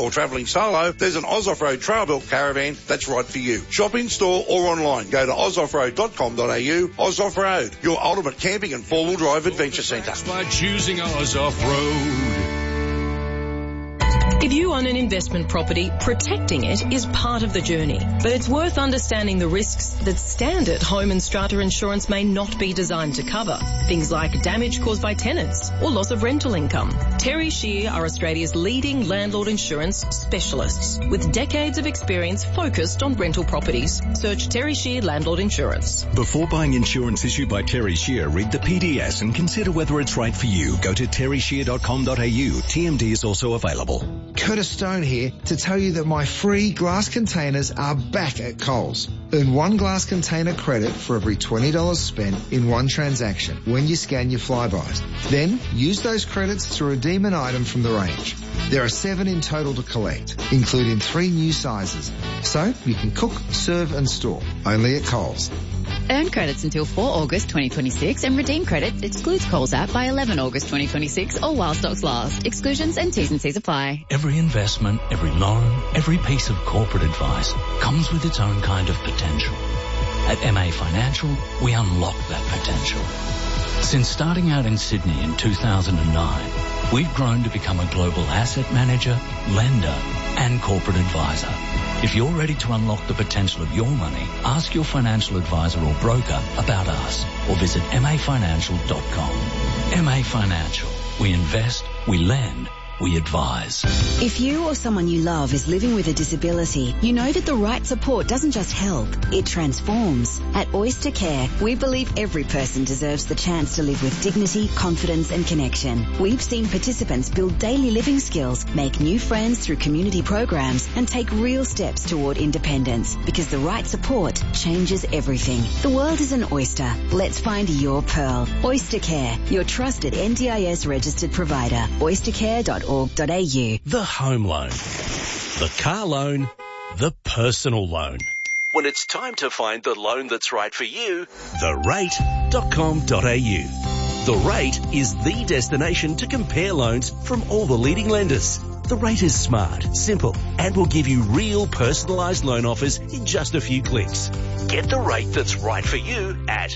or travelling solo, there's an Oz Off-Road trail-built caravan that's right for you. Shop in store or online. Go to ozoffroad.com.au. Oz Off-Road, your ultimate camping and four-wheel drive adventure centre. By choosing Oz Off-Road. If you own an investment property, protecting it is part of the journey. But it's worth understanding the risks that standard home and strata insurance may not be designed to cover. Things like damage caused by tenants or loss of rental income. Terry Shear are Australia's leading landlord insurance specialists with decades of experience focused on rental properties. Search Terry Shear Landlord Insurance. Before buying insurance issued by Terry Shear, read the PDS and consider whether it's right for you. Go to terryshear.com.au. TMD is also available. Curtis Stone here to tell you that my free glass containers are back at Coles. Earn one glass container credit for every $20 spent in one transaction when you scan your flybys. Then use those credits to redeem an item from the range. There are 7 in total to collect, including 3 new sizes. So you can cook, serve and store. Only at Coles. Earn credits until 4 August 2026 and redeem credits excludes Coles app by 11 August 2026 or while stocks last. Exclusions and T's and C's apply. Every investment, every loan, every piece of corporate advice comes with its own kind of potential. At MA Financial, we unlock that potential. Since starting out in Sydney in 2009, we've grown to become a global asset manager, lender and corporate advisor. If you're ready to unlock the potential of your money, ask your financial advisor or broker about us or visit mafinancial.com. MA Financial. We invest, we lend, we advise. If you or someone you love is living with a disability, you know that the right support doesn't just help, it transforms. At Oyster Care, we believe every person deserves the chance to live with dignity, confidence and connection. We've seen participants build daily living skills, make new friends through community programs and take real steps toward independence because the right support changes everything. The world is an oyster. Let's find your pearl. Oyster Care, your trusted NDIS registered provider. oystercare.org.au. The home loan, the car loan, the personal loan. When it's time to find the loan that's right for you, therate.com.au. The Rate is the destination to compare loans from all the leading lenders. The Rate is smart, simple, and will give you real personalised loan offers in just a few clicks. Get the rate that's right for you at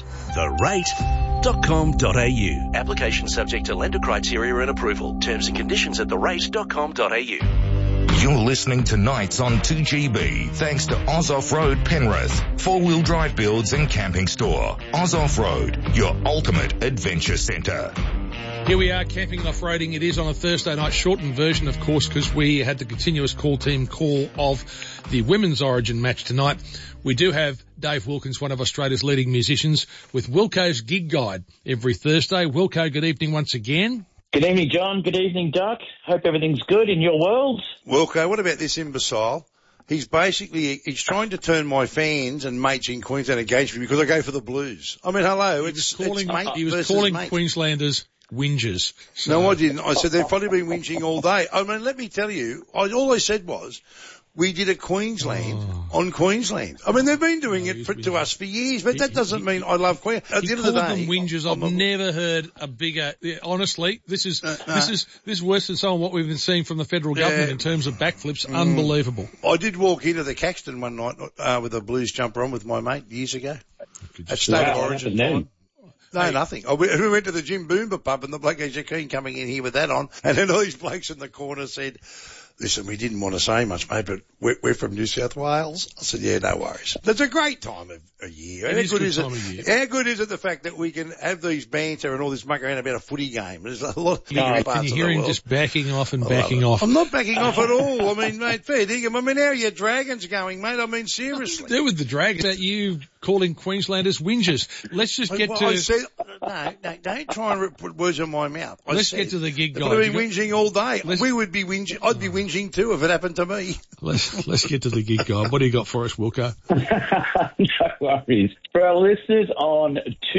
therate.com.au. Application subject to lender criteria and approval. Terms and conditions at therate.com.au. You're listening to Nights on 2GB, thanks to Oz Off-Road Penrith, four-wheel drive builds and camping store. Oz Off-Road, your ultimate adventure centre. Here we are, camping and off-roading. It is on a Thursday night, shortened version, of course, because we had the continuous call team call of the Women's Origin match tonight. We do have Dave Wilkins, one of Australia's leading musicians, with Wilco's Gig Guide every Thursday. Wilco, good evening once again. Good evening, John. Good evening, Doc. Hope everything's good in your world. Wilco, what about this imbecile? He's trying to turn my fans and mates in Queensland against me because I go for the Blues. I mean, hello. He was calling mate. Queenslanders whingers. So. No, I didn't. I said they've probably been whinging all day. I mean, let me tell you, all I said was, we did a Queensland on Queensland. I mean, they've been doing it to us for years, but that doesn't mean I love Queensland. At the end of the day, them whingers. I've never heard a bigger. Honestly, this is worse than some of what we've been seeing from the federal government in terms of backflips. Unbelievable. I did walk into the Caxton one night with a Blues jumper on with my mate years ago at State of Origin time. No, nothing. We went to the Jim Boomba pub and the bloke goes, "You're keen coming in here with that on?" And then all these blokes in the corner said, "Listen, we didn't want to say much, mate, but we're from New South Wales." I said, "Yeah, no worries." That's a great time of a year. How good is it the fact that we can have these banter and all this muck around about a footy game? There's a lot of parts can you hear him just backing off and backing off? I'm not backing off at all. I mean, mate, fair dinkum. I mean, how are your Dragons going, mate? I mean, seriously. Nothing to do with the Dragons. That you calling Queenslanders whingers. Let's just get to... I said, no, don't try and put words in my mouth. Let's get to the Gig Guide. I've been whinging all day. We would be whinging. I'd be whinging too if it happened to me. Let's get to the Gig Guide. What do you got for us, Wilco? No worries. For our listeners on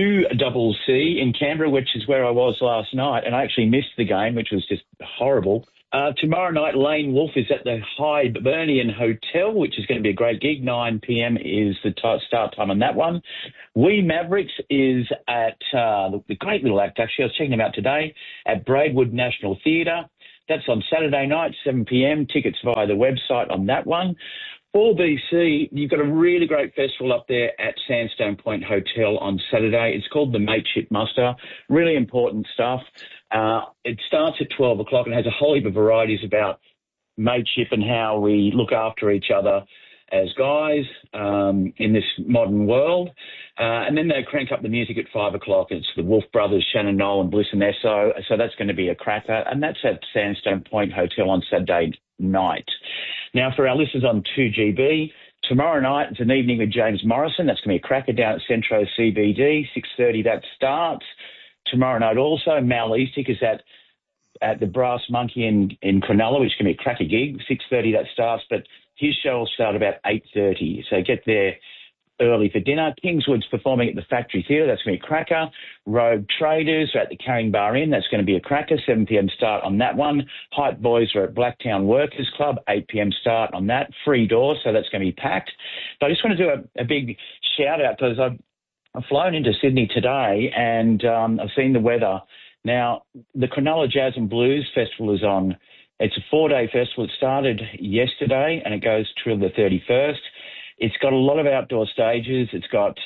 2CC in Canberra, which is where I was last night, and I actually missed the game, which was just horrible. Tomorrow night, Lane Wolf is at the Hibernian Hotel, which is going to be a great gig. 9 p.m. is the start time on that one. We Mavericks is at the great little act, actually. I was checking them out today at Braidwood National Theatre. That's on Saturday night, 7 p.m. Tickets via the website on that one. 4BC, you've got a really great festival up there at Sandstone Point Hotel on Saturday. It's called the Mateship Muster. Really important stuff. It starts at 12 o'clock and has a whole heap of varieties about mateship and how we look after each other as guys in this modern world. And then they crank up the music at 5 o'clock. It's the Wolf Brothers, Shannon Noll and Bliss and Esso. So that's going to be a cracker. And that's at Sandstone Point Hotel on Saturday night. Now, for our listeners on 2GB, tomorrow night it's an evening with James Morrison. That's going to be a cracker down at Centro CBD, 6:30 that starts. Tomorrow night also, Mal Eastick is at the Brass Monkey in Cronulla, which can be a cracker gig, 6:30 that starts, but his show will start about 8:30, so get there early for dinner. Kingswood's performing at the Factory Theatre, that's going to be a cracker. Rogue Traders are at the Carring Bar Inn, that's going to be a cracker, 7 p.m. start on that one. Hype Boys are at Blacktown Workers Club, 8 p.m. start on that. Free doors, so that's going to be packed. But I just want to do a big shout-out because I've flown into Sydney today and I've seen the weather. Now, the Cronulla Jazz and Blues Festival is on. It's a 4-day festival. It started yesterday and it goes till the 31st. It's got a lot of outdoor stages. It's got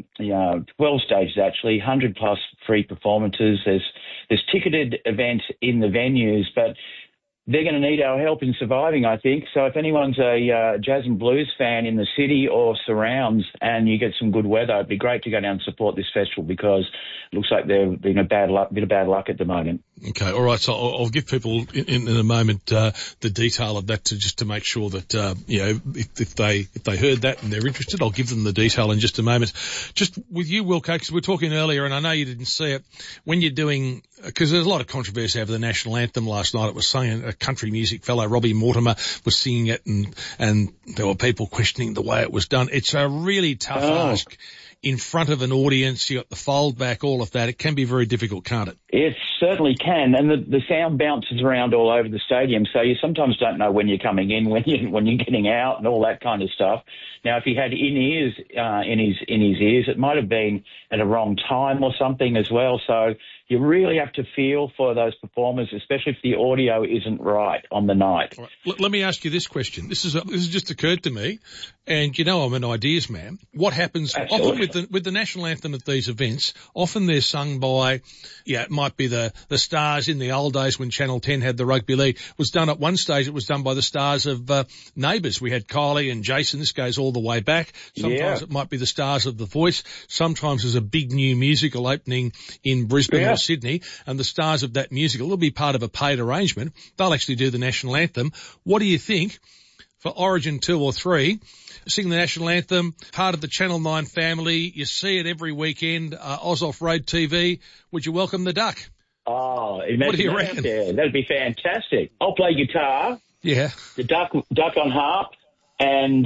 12 stages actually, 100 plus free performances. There's ticketed events in the venues, but they're going to need our help in surviving, I think. So if anyone's a jazz and blues fan in the city or surrounds and you get some good weather, it'd be great to go down and support this festival because it looks like they're in a bit of bad luck at the moment. Okay, all right. So I'll give people in a moment the detail of that just to make sure that if they heard that and they're interested, I'll give them the detail in just a moment. Just with you, Wilco, because we were talking earlier, and I know you didn't see it when you're doing, because there's a lot of controversy over the national anthem last night. It was sung, a country music fellow, Robbie Mortimer, was singing it, and there were people questioning the way it was done. It's a really tough ask. In front of an audience, you got the fold back, all of that. It can be very difficult, can't it? It certainly can, and the sound bounces around all over the stadium, so you sometimes don't know when you're coming in, when you're getting out, and all that kind of stuff. Now, if he had in-ears in his ears, it might have been at a wrong time or something as well. So you really have to feel for those performers, especially if the audio isn't right on the night. Right. Let me ask you this question. This has just occurred to me, and you know I'm an ideas man. What happens often with the national anthem at these events? Often they're sung by, it might be the stars in the old days when Channel 10 had the rugby league. It was done at one stage. It was done by the stars of Neighbours. We had Kylie and Jason. This goes all the way back. Sometimes it might be the stars of The Voice. Sometimes there's a big new musical opening in Brisbane or Sydney, and the stars of that musical will be part of a paid arrangement. They'll actually do the national anthem. What do you think for Origin 2 or 3? Sing the national anthem, part of the Channel 9 family. You see it every weekend, Oz Off Road TV. Would you welcome the duck? Oh, what do you reckon? Yeah, that'd be fantastic. I'll play guitar. Yeah. The duck on harp, and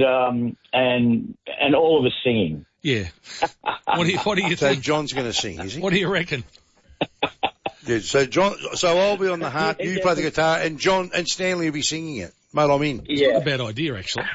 all of us singing. Yeah. What do you think? So John's going to sing, is he? What do you reckon? Yeah, so I'll be on the harp, you play the guitar, and John and Stanley will be singing it. Mate, I'm in. It's not a bad idea, actually.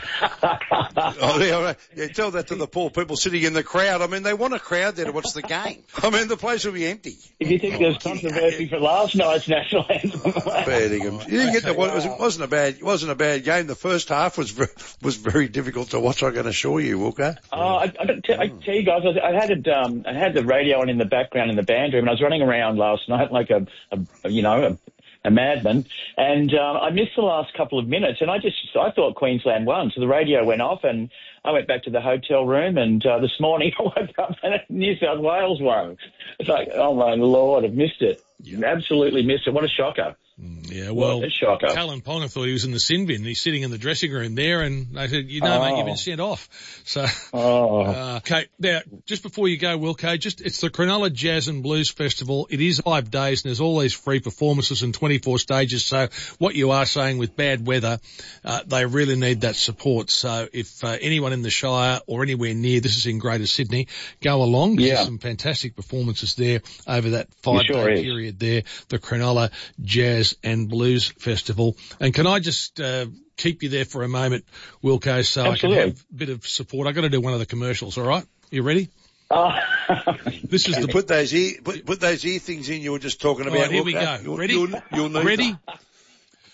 Tell that to the poor people sitting in the crowd. I mean, they want a crowd there to watch the game. I mean, the place will be empty. If you think there's controversy for last night's national anthem. You didn't get that one. It wasn't a bad game. The first half was very difficult to watch, I can assure you, Wilco. I tell you guys, I had the radio on in the background in the band room, and I was running around last night like a madman, and I missed the last couple of minutes, and I thought Queensland won, so the radio went off, and I went back to the hotel room, and this morning I woke up and New South Wales won. It's like, oh my Lord, I've missed it. Yeah. Absolutely missed it. What a shocker. Yeah, well, a shocker. Talon Ponga thought he was in the sin bin, and he's sitting in the dressing room there, and they said, mate, you've been sent off. So, okay, now, just before you go, Wilco, it's the Cronulla Jazz and Blues Festival. It is 5 days, and there's all these free performances and 24 stages, so what you are saying with bad weather, they really need that support. So if anyone in the Shire or anywhere near, this is in Greater Sydney, go along. There's some fantastic performances there over that 5-day period there, the Cronulla Jazz and Blues Festival. And can I just keep you there for a moment, Wilco, so I can have a bit of support? I've got to do one of the commercials, all right? You ready? This is put those ear things in you were just talking about. All right, here we go. Ready? You'll need ready? Them.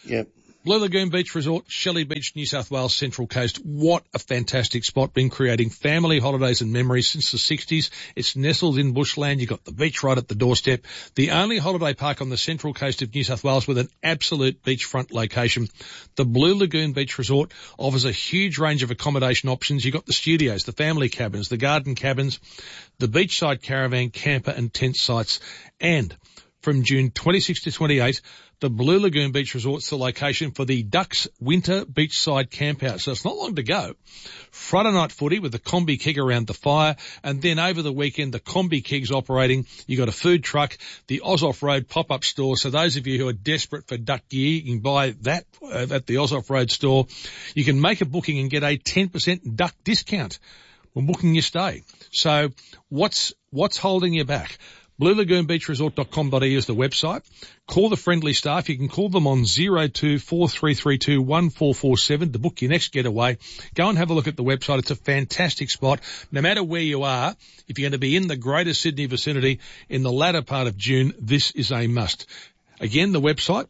Yep. Blue Lagoon Beach Resort, Shelley Beach, New South Wales, Central Coast. What a fantastic spot. Been creating family holidays and memories since the 60s. It's nestled in bushland. You've got the beach right at the doorstep. The only holiday park on the Central Coast of New South Wales with an absolute beachfront location. The Blue Lagoon Beach Resort offers a huge range of accommodation options. You've got the studios, the family cabins, the garden cabins, the beachside caravan, camper and tent sites. And from June 26 to 28, the Blue Lagoon Beach Resort's the location for the Ducks Winter Beachside Campout. So it's not long to go. Friday night footy with the combi keg around the fire, and then over the weekend the combi keg's operating. You got a food truck, the Oz Off-Road pop-up store. So those of you who are desperate for duck gear, you can buy that at the Oz Off-Road store. You can make a booking and get a 10% duck discount when booking your stay. So what's holding you back? BlueLagoonBeachResort.com.au is the website. Call the friendly staff. You can call them on 0243321447 to book your next getaway. Go and have a look at the website. It's a fantastic spot. No matter where you are, if you're going to be in the Greater Sydney vicinity in the latter part of June, this is a must. Again, the website,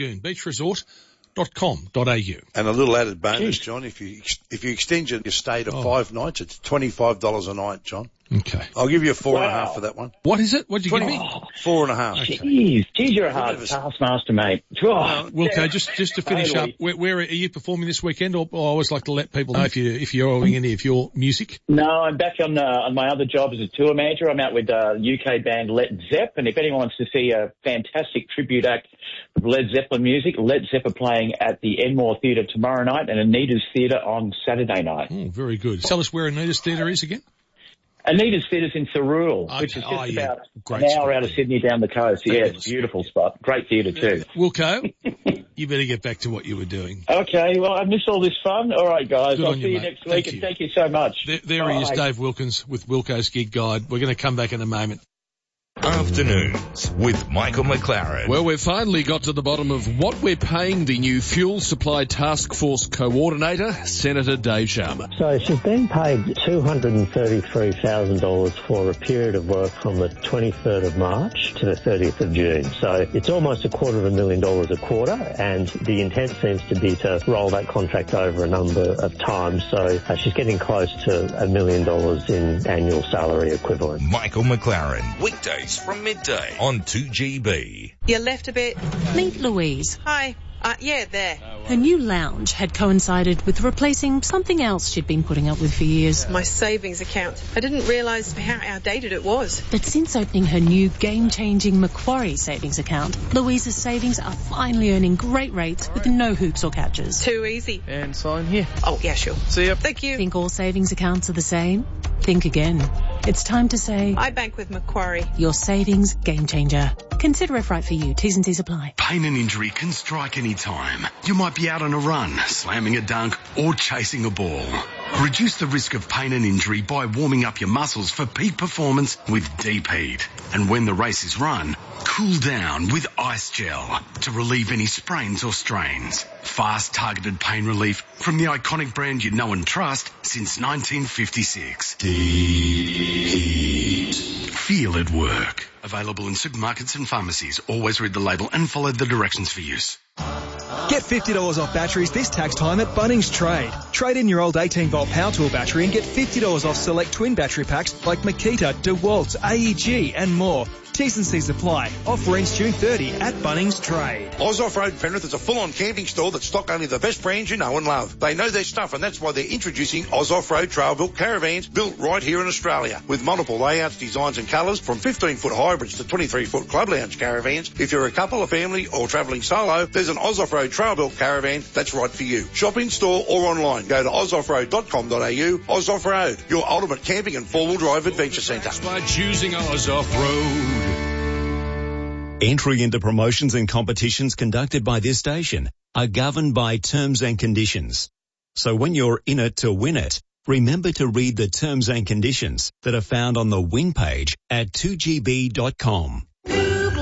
BlueLagoonBeachResort.com.au. And a little added bonus, John, if you extend your stay to 5 nights, it's $25 a night, John. Okay. I'll give you a 4.5 for that one. What is it? What did you give me? 4.5. Jeez, you're a hard taskmaster, mate. Wilco, just to finish up, where are you performing this weekend? Or I always like to let people know if you're doing any of your music. No, I'm back on my other job as a tour manager. I'm out with UK band Led Zepp, and if anyone wants to see a fantastic tribute act of Led Zeppelin music, Led Zepp are playing at the Enmore Theatre tomorrow night and Anita's Theatre on Saturday night. Oh, very good. Tell us where Anita's Theatre is again. Anita's Theatre's in Thirroul, which is just about an hour out of Sydney down the coast. Yeah, it's a beautiful spot. Great theatre too. Wilco, you better get back to what you were doing. Okay, well, I missed all this fun. All right, guys. Good I'll on see you next week, and thank you so much. There he is, Dave Wilkins with Wilco's Gig Guide. We're going to come back in a moment. Afternoons with Michael McLaren. Well, we've finally got to the bottom of what we're paying the new Fuel Supply Task Force Coordinator, Senator Dave Sharma. So she's been paid $233,000 for a period of work from the 23rd of March to the 30th of June. So it's almost $250,000 a quarter, and the intent seems to be to roll that contract over a number of times. So she's getting close to $1 million in annual salary equivalent. Michael McLaren, weekdays from midday on 2GB. You left a bit. Meet Louise. Hi. Yeah, there. Her new lounge had coincided with replacing something else she'd been putting up with for years. My savings account. I didn't realise how outdated it was. But since opening her new game-changing Macquarie savings account, Louise's savings are finally earning great rates with no hoops or catches. Too easy. And sign here. Oh, yeah, sure. See ya. Thank you. Think all savings accounts are the same? Think again. It's time to say... I bank with Macquarie. Your savings game changer. Consider if right for you. T's and C's apply. Pain and injury can strike any time. You might be out on a run, slamming a dunk, or chasing a ball. Reduce the risk of pain and injury by warming up your muscles for peak performance with Deep Heat. And when the race is run, cool down with Ice Gel to relieve any sprains or strains. Fast, targeted pain relief from the iconic brand you know and trust since 1956. Deep Heat. Feel it work. Available in supermarkets and pharmacies. Always read the label and follow the directions for use. Get $50 off batteries this tax time at Bunnings Trade. Trade in your old 18-volt power tool battery and get $50 off select twin battery packs like Makita, DeWalt, AEG and more. T's and C's apply. Offer ends June 30 at Bunnings Trade. Oz Off-Road Penrith is a full-on camping store that stock only the best brands you know and love. They know their stuff, and that's why they're introducing Oz Off-Road trail-built caravans built right here in Australia. With multiple layouts, designs and colours, from 15-foot hybrids to 23-foot club lounge caravans. If you're a couple, a family or travelling solo, there's an Oz Off-Road trail-built caravan that's right for you. Shop in store or online. Go to ozoffroad.com.au. Oz Off-Road, your ultimate camping and four-wheel drive adventure centre. By choosing Oz Off-Road. Entry into promotions and competitions conducted by this station are governed by terms and conditions. So when you're in it to win it, remember to read the terms and conditions that are found on the win page at 2gb.com.